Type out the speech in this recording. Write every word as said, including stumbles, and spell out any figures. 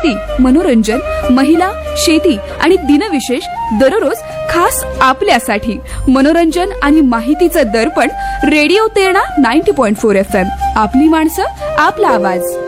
माहिती, मनोरंजन, महिला, शेती आणि दिनविशेष दररोज खास आपल्यासाठी. मनोरंजन आणि माहितीचं दर्पण रेडिओ तेरणा नव्वद पॉइंट चार एफ एम. आपली माणसं, आपला आवाज.